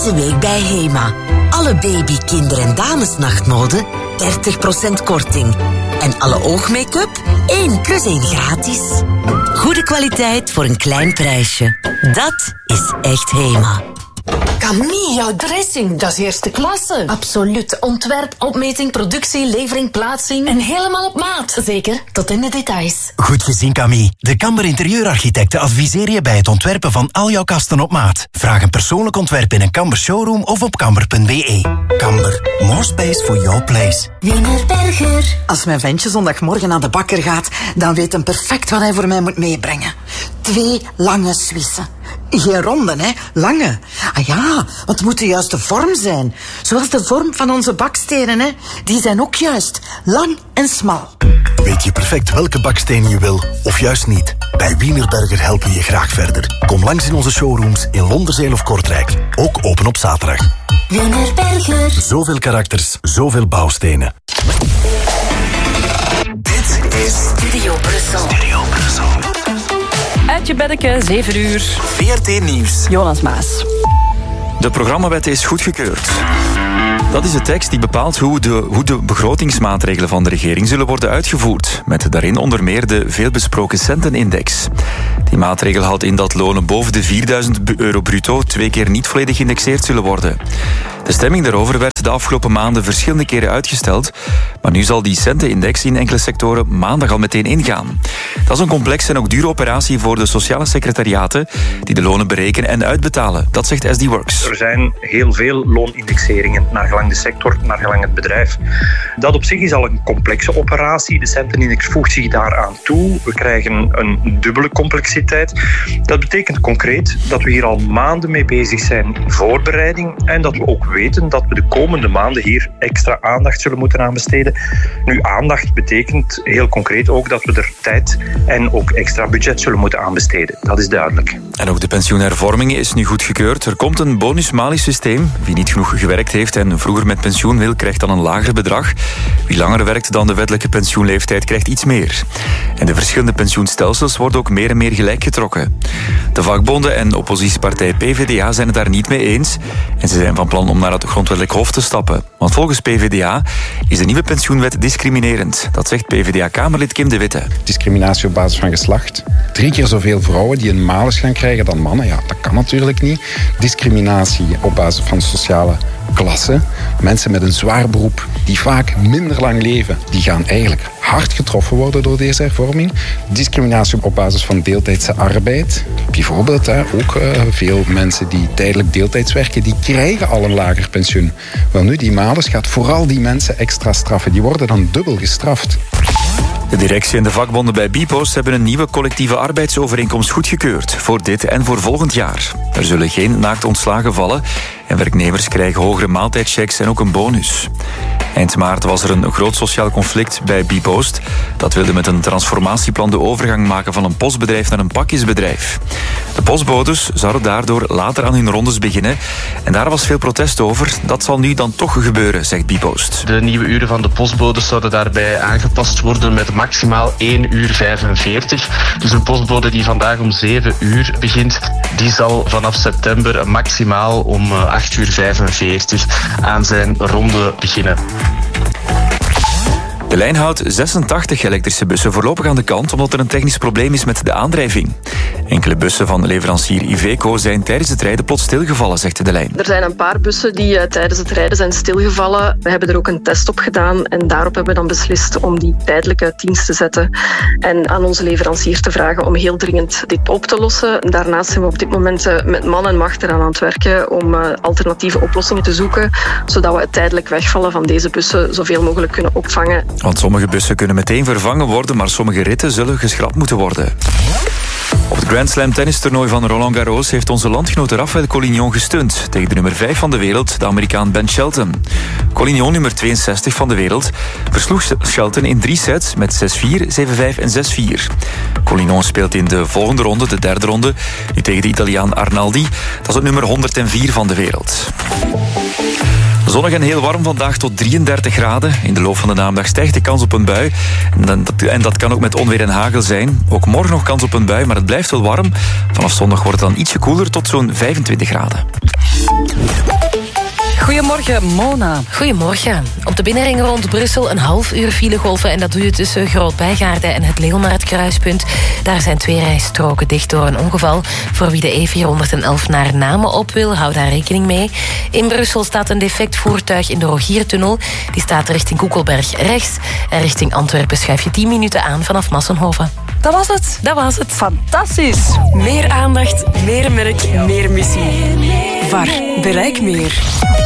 Deze week bij HEMA. Alle baby, kinder- en damesnachtmode 30% korting. En alle oogmake-up 1+1 gratis. Goede kwaliteit voor een klein prijsje. Dat is echt HEMA. Camille, jouw dressing, dat is eerste klasse. Absoluut. Ontwerp, opmeting, productie, levering, plaatsing en helemaal op maat. Zeker, tot in de details. Goed gezien, Camille. De Kamber Interieurarchitecten adviseren je bij het ontwerpen van al jouw kasten op maat. Vraag een persoonlijk ontwerp in een Kamber showroom of op kamber.be. Kamber, more space for your place. Wienerberger. Als mijn ventje zondagmorgen naar de bakker gaat, dan weet hij perfect wat hij voor mij moet meebrengen. 2 lange Swissen. Geen ronden, hè? Lange. Ah ja, want het moet de juiste vorm zijn. Zoals de vorm van onze bakstenen, hè? Die zijn ook juist lang en smal. Weet je perfect welke bakstenen je wil, of juist niet? Bij Wienerberger helpen we je graag verder. Kom langs in onze showrooms in Londerzeel of Kortrijk. Ook open op zaterdag. Wienerberger. Zoveel karakters, zoveel bouwstenen. Dit is Studio Brussel. Uit je beddeke, 7 uur. VRT Nieuws. Jonas Maas. De programmawet is goedgekeurd. Dat is de tekst die bepaalt hoe de begrotingsmaatregelen van de regering zullen worden uitgevoerd. Met daarin onder meer de veelbesproken centenindex. Die maatregel houdt in dat lonen boven de €4.000 bruto 2 keer niet volledig geïndexeerd zullen worden. De stemming daarover werd de afgelopen maanden verschillende keren uitgesteld, maar nu zal die centenindex in enkele sectoren maandag al meteen ingaan. Dat is een complexe en ook dure operatie voor de sociale secretariaten die de lonen berekenen en uitbetalen. Dat zegt SD Works. Er zijn heel veel loonindexeringen naar gelang de sector, naar gelang het bedrijf. Dat op zich is al een complexe operatie. De centenindex voegt zich daaraan toe. We krijgen een dubbele complexiteit. Dat betekent concreet dat we hier al maanden mee bezig zijn in voorbereiding en dat we ook weten dat we de komende maanden hier extra aandacht zullen moeten aan besteden. Nu, aandacht betekent heel concreet ook dat we er tijd en ook extra budget zullen moeten aanbesteden. Dat is duidelijk. En ook de pensioenhervorming is nu goedgekeurd. Er komt een bonus-malus-systeem. Wie niet genoeg gewerkt heeft en vroeger met pensioen wil, krijgt dan een lager bedrag. Wie langer werkt dan de wettelijke pensioenleeftijd, krijgt iets meer. En de verschillende pensioenstelsels worden ook meer en meer gelijk getrokken. De vakbonden en oppositiepartij PvdA zijn het daar niet mee eens. En ze zijn van plan om naar het grondwettelijk hof te stappen. Want volgens PvdA is de nieuwe pensioenwet discriminerend. Dat zegt PvdA-kamerlid Kim de Witte. Discriminatie op basis van geslacht. 3 keer zoveel vrouwen die een malus gaan krijgen dan mannen. Ja, dat kan natuurlijk niet. Discriminatie op basis van sociale klasse. Mensen met een zwaar beroep die vaak minder lang leven, die gaan eigenlijk hard getroffen worden door deze hervorming. Discriminatie op basis van deeltijdse arbeid. Bijvoorbeeld ook veel mensen die tijdelijk deeltijds werken, die krijgen al een lager pensioen. Wel nu, die malus gaat vooral die mensen extra straffen. Die worden dan dubbel gestraft. De directie en de vakbonden bij Bpost hebben een nieuwe collectieve arbeidsovereenkomst goedgekeurd. Voor dit en voor volgend jaar. Er zullen geen naakt ontslagen vallen en werknemers krijgen hogere maaltijdchecks en ook een bonus. Eind maart was er een groot sociaal conflict bij Bpost. Dat wilde met een transformatieplan de overgang maken van een postbedrijf naar een pakjesbedrijf. De postbodes zouden daardoor later aan hun rondes beginnen. En daar was veel protest over. Dat zal nu dan toch gebeuren, zegt Bpost. De nieuwe uren van de postbodes zouden daarbij aangepast worden met maximaal 1:45. Dus een postbode die vandaag om 7 uur begint, die zal vanaf september maximaal om 8:45 aan zijn ronde beginnen. De lijn houdt 86 elektrische bussen voorlopig aan de kant omdat er een technisch probleem is met de aandrijving. Enkele bussen van leverancier Iveco zijn tijdens het rijden plots stilgevallen, zegt de lijn. Er zijn een paar bussen die tijdens het rijden zijn stilgevallen. We hebben er ook een test op gedaan en daarop hebben we dan beslist om die tijdelijk uit dienst te zetten en aan onze leverancier te vragen om heel dringend dit op te lossen. Daarnaast zijn we op dit moment met man en macht eraan aan het werken om alternatieve oplossingen te zoeken, zodat we het tijdelijk wegvallen van deze bussen zoveel mogelijk kunnen opvangen. Want sommige bussen kunnen meteen vervangen worden, maar sommige ritten zullen geschrapt moeten worden. Op het Grand Slam tennistoernooi van Roland Garros heeft onze landgenoot Rafael Collignon gesteund tegen de nummer 5 van de wereld, de Amerikaan Ben Shelton. Collignon, nummer 62 van de wereld, versloeg Shelton in 3 sets met 6-4, 7-5 en 6-4. Collignon speelt in de volgende ronde, de derde ronde, nu tegen de Italiaan Arnaldi. Dat is het nummer 104 van de wereld. Zonnig en heel warm vandaag tot 33 graden. In de loop van de namiddag stijgt de kans op een bui. En dat kan ook met onweer en hagel zijn. Ook morgen nog kans op een bui, maar het blijft wel warm. Vanaf zondag wordt het dan ietsje koeler tot zo'n 25 graden. Goedemorgen, Mona. Goedemorgen. Op de binnenring rond Brussel een half uur filegolven. En dat doe je tussen Groot-Bijgaarde en het Leeuwmarkt-kruispunt. Daar zijn 2 rijstroken dicht door een ongeval. Voor wie de E411 naar Namen op wil, hou daar rekening mee. In Brussel staat een defect voertuig in de Rogiertunnel. Die staat richting Koekelberg rechts. En richting Antwerpen schuif je 10 minuten aan vanaf Massenhoven. Dat was het. Dat was het. Fantastisch. Meer aandacht, meer merk, meer missie. VAR. Bereik meer.